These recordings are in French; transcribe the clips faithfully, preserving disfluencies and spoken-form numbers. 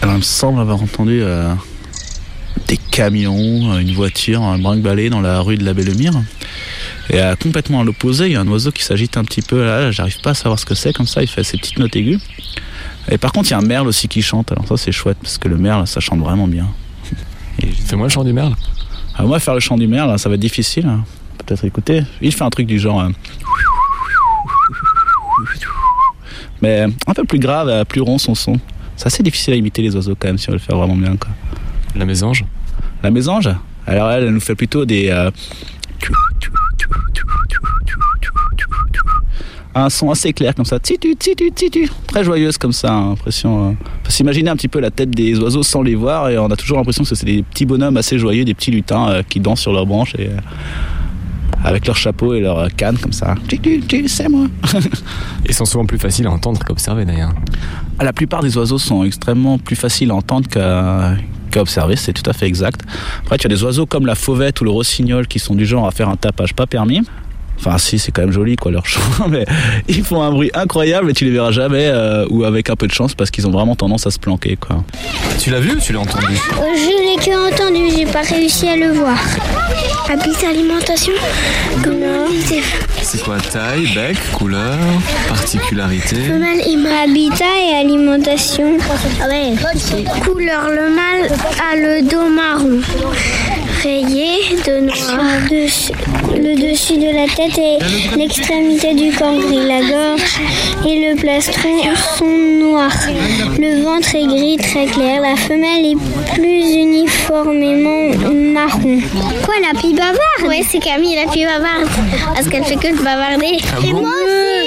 Alors il me semble avoir entendu euh, des camions, une voiture, un brinque-balai dans la rue de la Bellemire. Et euh, complètement à l'opposé, il y a un oiseau qui s'agite un petit peu. Là, là, j'arrive pas à savoir ce que c'est, comme ça, il fait ses petites notes aiguës. Et par contre, il y a un merle aussi qui chante. Alors ça, c'est chouette, parce que le merle, ça chante vraiment bien. Et... Fais-moi le chant du merle. Alors moi, faire le chant du merle, ça va être difficile. Hein. Peut-être écouter. Il fait un truc du genre... Hein. Mais un peu plus grave, plus rond son son. C'est assez difficile à imiter les oiseaux quand même, si on veut le faire vraiment bien, quoi. La mésange. La mésange, alors elle, elle nous fait plutôt des... Euh... un son assez clair comme ça, titu, titu, titu, très joyeuse comme ça, hein, impression. Euh... Faut s'imaginer un petit peu la tête des oiseaux sans les voir, et on a toujours l'impression que c'est des petits bonhommes assez joyeux, des petits lutins euh, qui dansent sur leurs branches et euh, avec leur chapeau et leur canne comme ça. Titu, titu, c'est moi. Ils sont souvent plus faciles à entendre qu'à observer d'ailleurs. La plupart des oiseaux sont extrêmement plus faciles à entendre qu'à, qu'à observer, c'est tout à fait exact. Après, tu as des oiseaux comme la fauvette ou le rossignol qui sont du genre à faire un tapage pas permis. Enfin si, c'est quand même joli quoi leur chant, mais ils font un bruit incroyable et tu les verras jamais, euh, ou avec un peu de chance, parce qu'ils ont vraiment tendance à se planquer quoi. Tu l'as vu ou tu l'as entendu? Je l'ai que entendu, j'ai pas réussi à le voir. Habitat, alimentation, comment? C'est quoi? Taille, bec, couleur, particularité? Le mâle et habitat et alimentation. Ah ouais. Couleur, le mâle a le dos marron, rayé de noir. Dessus, le dessus de la tête et l'extrémité du corps gris. La gorge et le plastron sont noirs. Le ventre est gris très clair. La femelle est plus uniformément marron. Quoi, la pie bavarde? Ouais, c'est Camille, la pie bavarde. Parce qu'elle fait que de bavarder. Ah et bon? moi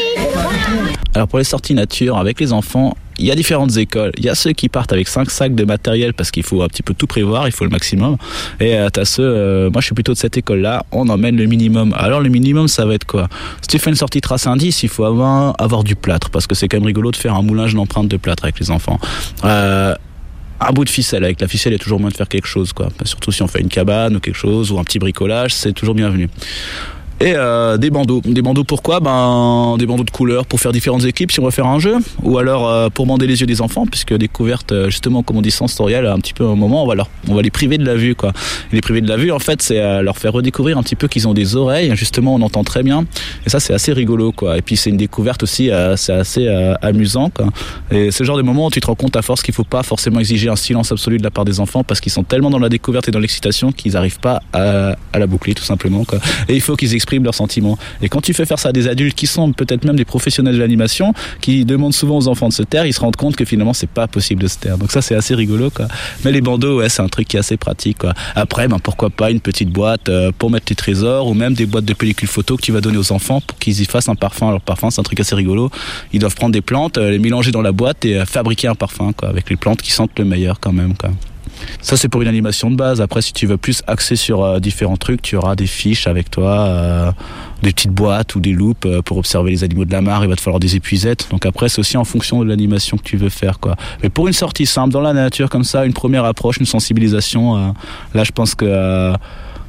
aussi. Alors pour les sorties nature avec les enfants, il y a différentes écoles. Il y a ceux qui partent avec cinq sacs de matériel parce qu'il faut un petit peu tout prévoir, il faut le maximum. Et euh, t'as ceux, euh, moi je suis plutôt de cette école-là, on emmène le minimum. Alors le minimum, ça va être quoi? Si tu fais une sortie trace indice, il faut avoir, avoir du plâtre, parce que c'est quand même rigolo de faire un moulage d'empreintes de plâtre avec les enfants. Euh, un bout de ficelle, avec la ficelle il y a toujours moyen de faire quelque chose, quoi. Surtout si on fait une cabane ou quelque chose, ou un petit bricolage, c'est toujours bienvenu. Et euh, des bandeaux. Des bandeaux pourquoi? Ben, des bandeaux de couleurs pour faire différentes équipes si on va faire un jeu, ou alors euh, pour bander les yeux des enfants, puisque découverte, justement, comme on dit, sensorielle, un petit peu un moment, on va, leur, on va les priver de la vue, quoi. Et les priver de la vue, en fait, c'est euh, leur faire redécouvrir un petit peu qu'ils ont des oreilles, justement, on entend très bien. Et ça, c'est assez rigolo, quoi. Et puis, c'est une découverte aussi, euh, c'est assez euh, amusant, quoi. Et c'est le genre de moment où tu te rends compte à force qu'il faut pas forcément exiger un silence absolu de la part des enfants, parce qu'ils sont tellement dans la découverte et dans l'excitation qu'ils n'arrivent pas à, à la boucler, tout simplement, quoi. Et il faut qu'ils expriment leurs sentiments. Et quand tu fais faire ça à des adultes qui sont peut-être même des professionnels de l'animation, qui demandent souvent aux enfants de se taire, ils se rendent compte que finalement c'est pas possible de se taire. Donc ça c'est assez rigolo, quoi. Mais les bandeaux, ouais, c'est un truc qui est assez pratique, quoi. Après, ben pourquoi pas une petite boîte euh, pour mettre tes trésors, ou même des boîtes de pellicules photo que tu vas donner aux enfants pour qu'ils y fassent un parfum. Alors parfum, c'est un truc assez rigolo. Ils doivent prendre des plantes, euh, les mélanger dans la boîte et euh, fabriquer un parfum, quoi, avec les plantes qui sentent le meilleur quand même, quoi. Ça c'est pour une animation de base. Après, si tu veux plus axer sur euh, différents trucs, tu auras des fiches avec toi, euh, des petites boîtes ou des loupes euh, pour observer les animaux de la mare. Il va te falloir des épuisettes. Donc après, c'est aussi en fonction de l'animation que tu veux faire, quoi. Mais pour une sortie simple dans la nature comme ça, une première approche, une sensibilisation, euh, là je pense que euh,